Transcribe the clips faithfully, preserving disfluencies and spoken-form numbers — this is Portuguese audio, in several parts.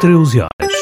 treze horas.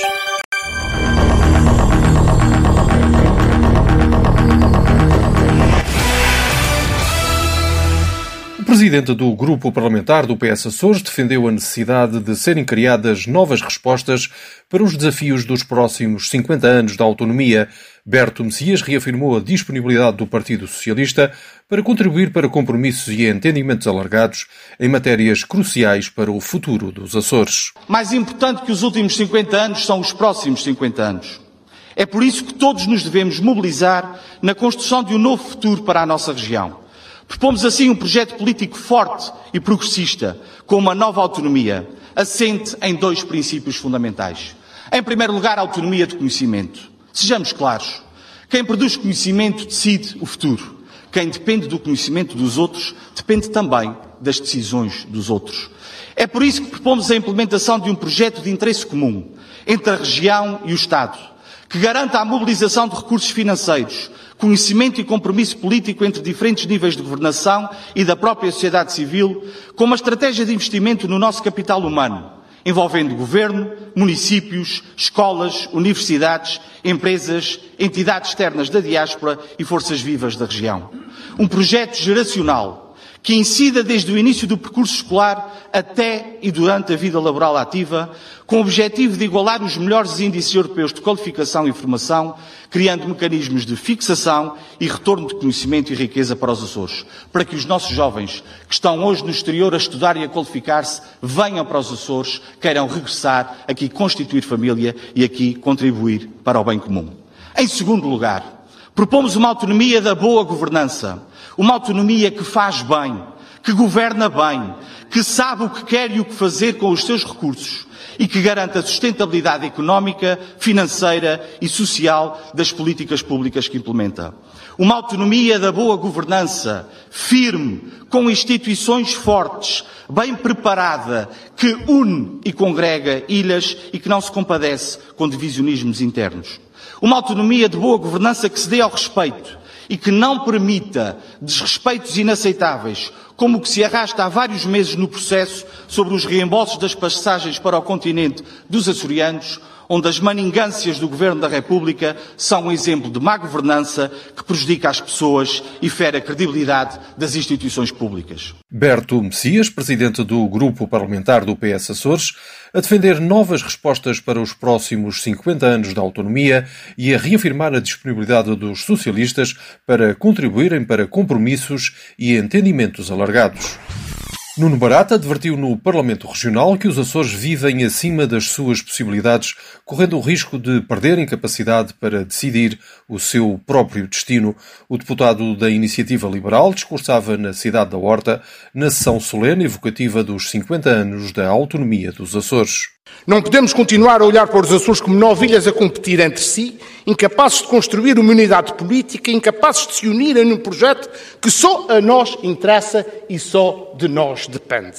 O presidente do grupo parlamentar do P S Açores defendeu a necessidade de serem criadas novas respostas para os desafios dos próximos cinquenta anos da autonomia. Berto Messias reafirmou a disponibilidade do Partido Socialista para contribuir para compromissos e entendimentos alargados em matérias cruciais para o futuro dos Açores. Mais importante que os últimos cinquenta anos são os próximos cinquenta anos. É por isso que todos nos devemos mobilizar na construção de um novo futuro para a nossa região. Propomos assim um projeto político forte e progressista, com uma nova autonomia, assente em dois princípios fundamentais. Em primeiro lugar, a autonomia de conhecimento. Sejamos claros, quem produz conhecimento decide o futuro. Quem depende do conhecimento dos outros, depende também das decisões dos outros. É por isso que propomos a implementação de um projeto de interesse comum entre a região e o Estado, que garanta a mobilização de recursos financeiros, conhecimento e compromisso político entre diferentes níveis de governação e da própria sociedade civil, com uma estratégia de investimento no nosso capital humano, envolvendo governo, municípios, escolas, universidades, empresas, entidades externas da diáspora e forças vivas da região. Um projeto geracional que incida desde o início do percurso escolar até e durante a vida laboral ativa, com o objetivo de igualar os melhores índices europeus de qualificação e formação, criando mecanismos de fixação e retorno de conhecimento e riqueza para os Açores, para que os nossos jovens, que estão hoje no exterior a estudar e a qualificar-se, venham para os Açores, queiram regressar, aqui constituir família e aqui contribuir para o bem comum. Em segundo lugar, propomos uma autonomia da boa governança, uma autonomia que faz bem, que governa bem, que sabe o que quer e o que fazer com os seus recursos e que garanta a sustentabilidade económica, financeira e social das políticas públicas que implementa. Uma autonomia da boa governança, firme, com instituições fortes, bem preparada, que une e congrega ilhas e que não se compadece com divisionismos internos. Uma autonomia de boa governança que se dê ao respeito e que não permita desrespeitos inaceitáveis, como o que se arrasta há vários meses no processo sobre os reembolsos das passagens para o continente dos açorianos, onde as maningâncias do Governo da República são um exemplo de má governança que prejudica as pessoas e fere a credibilidade das instituições públicas. Berto Messias, presidente do grupo parlamentar do P S Açores, a defender novas respostas para os próximos cinquenta anos da autonomia e a reafirmar a disponibilidade dos socialistas para contribuírem para compromissos e entendimentos alargados. Nuno Barata advertiu no Parlamento Regional que os Açores vivem acima das suas possibilidades, correndo o risco de perderem capacidade para decidir o seu próprio destino. O deputado da Iniciativa Liberal discursava na cidade da Horta, na sessão solene evocativa dos cinquenta anos da autonomia dos Açores. Não podemos continuar a olhar para os Açores como novilhas a competir entre si, incapazes de construir uma unidade política, incapazes de se unirem num projeto que só a nós interessa e só de nós depende.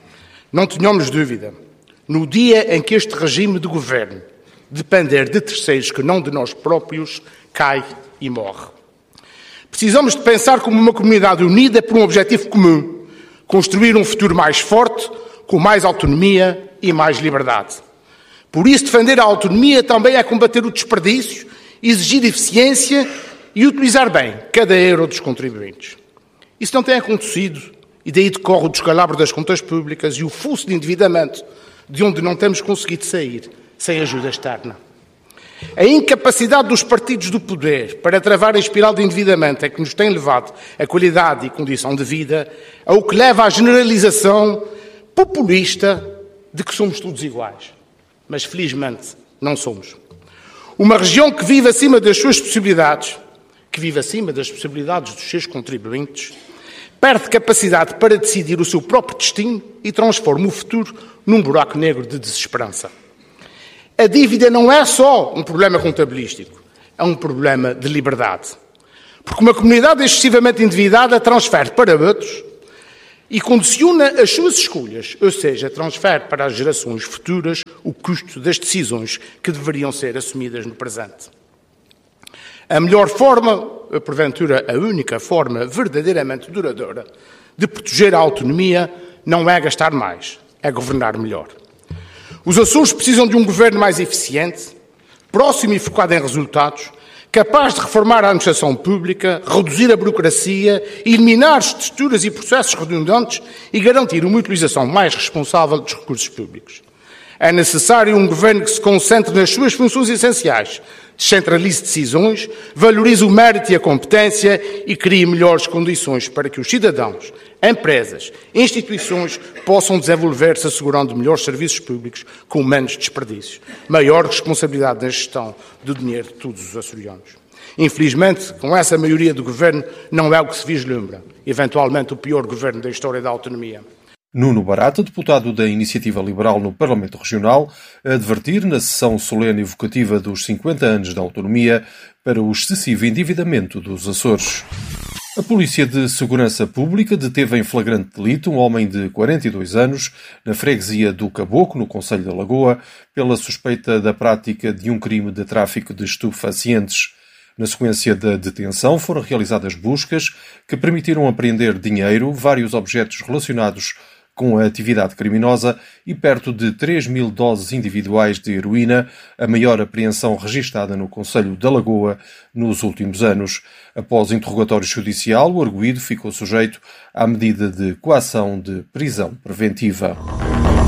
Não tenhamos dúvida, no dia em que este regime de governo depender de terceiros que não de nós próprios, cai e morre. Precisamos de pensar como uma comunidade unida por um objetivo comum, construir um futuro mais forte, com mais autonomia e mais liberdade. Por isso, defender a autonomia também é combater o desperdício, exigir eficiência e utilizar bem cada euro dos contribuintes. Isso não tem acontecido e daí decorre o descalabro das contas públicas e o fuço de endividamento de onde não temos conseguido sair sem ajuda externa. A incapacidade dos partidos do poder para travar a espiral de endividamento é que nos tem levado a qualidade e condição de vida, ao que leva à generalização populista de que somos todos iguais. Mas, felizmente, não somos. Uma região que vive acima das suas possibilidades, que vive acima das possibilidades dos seus contribuintes, perde capacidade para decidir o seu próprio destino e transforma o futuro num buraco negro de desesperança. A dívida não é só um problema contabilístico, é um problema de liberdade. Porque uma comunidade excessivamente endividada transfere para outros e condiciona as suas escolhas, ou seja, transfere para as gerações futuras o custo das decisões que deveriam ser assumidas no presente. A melhor forma, porventura a única forma verdadeiramente duradoura de proteger a autonomia não é gastar mais, é governar melhor. Os Açores precisam de um governo mais eficiente, próximo e focado em resultados, capaz de reformar a administração pública, reduzir a burocracia, eliminar estruturas e processos redundantes e garantir uma utilização mais responsável dos recursos públicos. É necessário um governo que se concentre nas suas funções essenciais, descentralize decisões, valorize o mérito e a competência e crie melhores condições para que os cidadãos, empresas, instituições possam desenvolver-se assegurando melhores serviços públicos com menos desperdícios, maior responsabilidade na gestão do dinheiro de todos os açorianos. Infelizmente, com essa maioria do governo, não é o que se vislumbra. Eventualmente, o pior governo da história da autonomia. Nuno Barata, deputado da Iniciativa Liberal no Parlamento Regional, a advertir na sessão solene evocativa dos cinquenta anos da autonomia para o excessivo endividamento dos Açores. A Polícia de Segurança Pública deteve em flagrante delito um homem de quarenta e dois anos na freguesia do Caboclo, no concelho da Lagoa, pela suspeita da prática de um crime de tráfico de estupefacientes. Na sequência da detenção foram realizadas buscas que permitiram apreender dinheiro, vários objetos relacionados com a atividade criminosa e perto de três mil doses individuais de heroína, a maior apreensão registada no concelho da Lagoa nos últimos anos. Após interrogatório judicial, o arguido ficou sujeito à medida de coação de prisão preventiva.